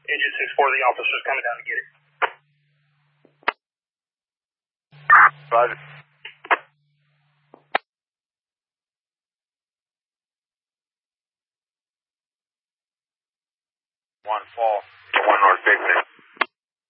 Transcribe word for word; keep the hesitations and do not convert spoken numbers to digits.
Engine six four, the officer's coming down to get it. Roger. One fall. One North Big Man.